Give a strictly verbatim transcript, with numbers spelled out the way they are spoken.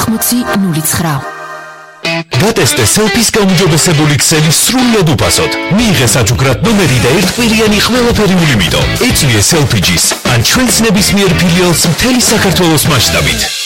ათმოცი ნული ცხრა. გატესტე სელფის გაუმჯობესებული ქსელი სრულიად უფასოდ. მიიღე საჩუქრად ნომერი და ერთკვირიანი ყველაფერი ულიმიტო. ეწვიე სელფიჯის ან ჩვენს ნებისმიერ ფილიალს მთელი საქართველოს მასშტაბით.